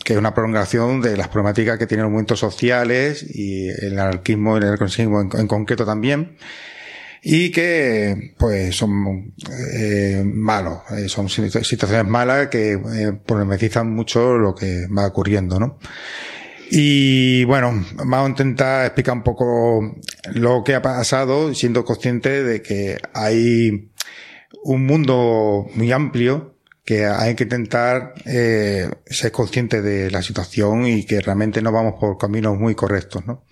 que es una prolongación de las problemáticas que tienen los movimientos sociales y el anarquismo y el ecologismo en concreto también, y que pues son malos, son situaciones malas que problematizan mucho lo que va ocurriendo, ¿no? Y bueno, vamos a intentar explicar un poco lo que ha pasado, siendo consciente de que hay un mundo muy amplio que hay que intentar ser consciente de la situación y que realmente no vamos por caminos muy correctos, ¿no?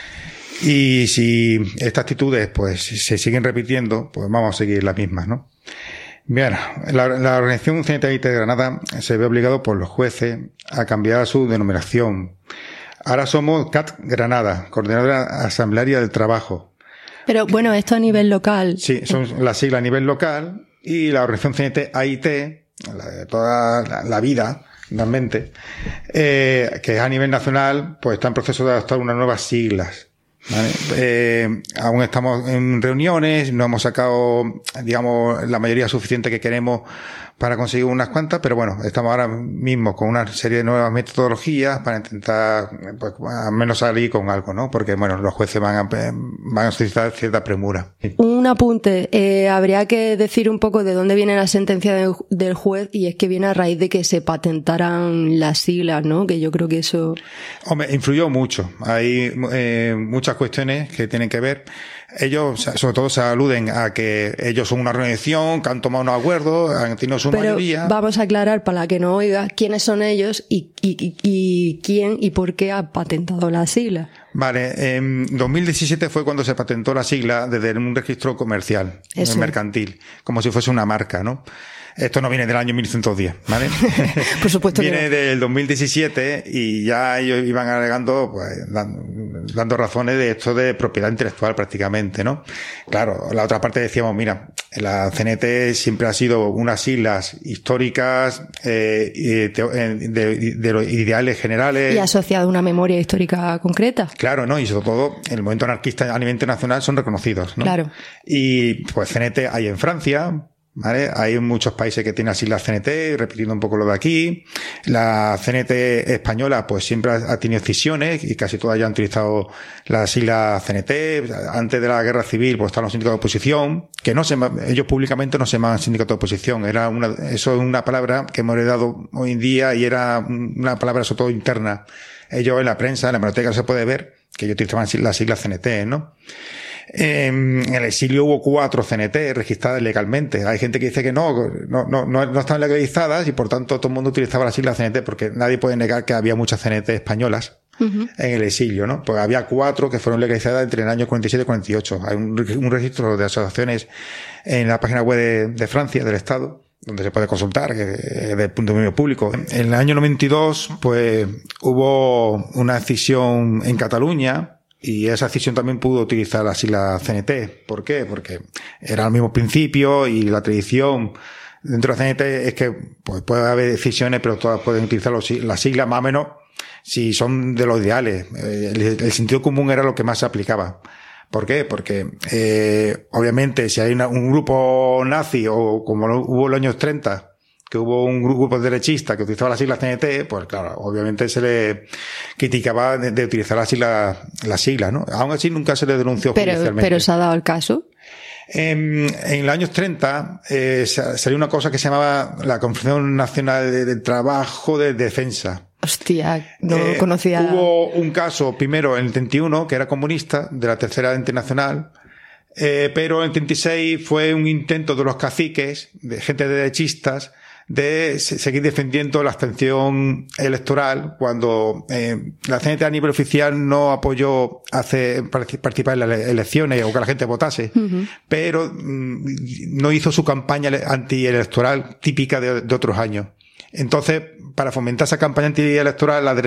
Y si estas actitudes pues se siguen repitiendo, pues vamos a seguir las mismas, ¿no? Bien, la organización CNT de Granada se ve obligado por los jueces a cambiar su denominación. Ahora somos CAT Granada, Coordinadora Asamblearia del Trabajo. Pero bueno, esto a nivel local. Sí, son las siglas a nivel local, y la organización CNT AIT, la de toda la vida, realmente, que es a nivel nacional, pues está en proceso de adoptar unas nuevas siglas. ¿Vale? Aún estamos en reuniones, no hemos sacado, digamos, la mayoría suficiente que queremos para conseguir unas cuantas, pero bueno, estamos ahora mismo con una serie de nuevas metodologías para intentar, pues, al menos salir con algo, ¿no? Porque, bueno, los jueces van a solicitar cierta premura. Un apunte, habría que decir un poco de dónde viene la sentencia del juez, y es que viene a raíz de que se patentaran las siglas, ¿no? Que yo creo que eso... Hombre, influyó mucho. Hay muchas cuestiones que tienen que ver. Ellos, sobre todo, se aluden a que ellos son una organización, que han tomado unos acuerdos, han tenido su mayoría. Pero vamos a aclarar, para la que no oiga, quiénes son ellos y quién y por qué ha patentado la sigla. Vale, en 2017 fue cuando se patentó la sigla desde un registro comercial, mercantil, como si fuese una marca, ¿no? Esto no viene del año 1910, ¿vale? Por supuesto que viene no. del 2017 y ya ellos iban alegando, pues, dando razones de esto de propiedad intelectual prácticamente, ¿no? Claro, la otra parte decíamos, mira, la CNT siempre ha sido unas siglas históricas, de los ideales generales. Y asociado a una memoria histórica concreta. Claro, ¿no? Y sobre todo, el movimiento anarquista a nivel internacional son reconocidos, ¿no? Claro. Y pues CNT hay en Francia, ¿vale? Hay muchos países que tienen las siglas CNT, repitiendo un poco lo de aquí. La CNT española, pues siempre ha tenido escisiones y casi todas ya han utilizado la sigla CNT. Antes de la guerra civil, pues estaban los sindicatos de oposición, que ellos públicamente no se llaman sindicatos de oposición. Eso es una palabra que hemos heredado hoy en día y era una palabra sobre todo interna. Ellos en la prensa, en la hemeroteca se puede ver que ellos utilizaban la sigla CNT, ¿no? En el exilio hubo 4 CNT registradas legalmente. Hay gente que dice que no están legalizadas y por tanto todo el mundo utilizaba la sigla CNT, porque nadie puede negar que había muchas CNT españolas en el exilio, ¿no? Pues había 4 que fueron legalizadas entre el año 47 y 48. Hay un registro de asociaciones en la página web de Francia, del Estado, donde se puede consultar, que es de dominio público. En el año 92, pues, hubo una decisión en Cataluña, y esa decisión también pudo utilizar la sigla CNT. ¿Por qué? Porque era el mismo principio y la tradición dentro de la CNT es que pues puede haber decisiones, pero todas pueden utilizar la sigla más o menos si son de los ideales. El sentido común era lo que más se aplicaba. ¿Por qué? Porque obviamente si hay un grupo nazi, o como hubo en los años 30, que hubo un grupo derechista que utilizaba las siglas CNT, pues claro, obviamente se le criticaba de utilizar la sigla, ¿no? Aún así nunca se le denunció judicialmente. ¿Pero se ha dado el caso? En los años 30 salió una cosa que se llamaba la Confederación Nacional de Trabajo de Defensa. Hostia, no conocía. Hubo un caso primero en el 31 que era comunista, de la Tercera Internacional, pero en el 36 fue un intento de los caciques, de gente derechistas, de seguir defendiendo la abstención electoral cuando la CNT a nivel oficial no apoyó participar en las elecciones o que la gente votase, pero no hizo su campaña antielectoral típica de otros años. Entonces, para fomentar esa campaña antielectoral, las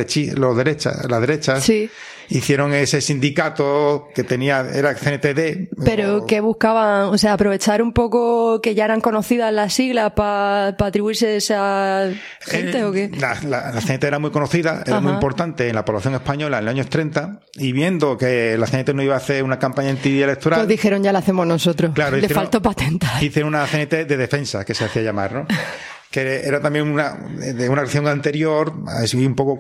derechas sí, hicieron ese sindicato que era CNTD. Pero que buscaban, o sea, aprovechar un poco que ya eran conocidas las siglas para atribuirse esa gente, ¿o qué? La CNT era muy conocida, era muy importante en la población española en los años 30, y viendo que la CNT no iba a hacer una campaña antielectoral, pues dijeron, ya la hacemos nosotros. Claro, le faltó patentar. Hicieron una CNT de defensa, que se hacía llamar, ¿no? que era también de una acción anterior, así un poco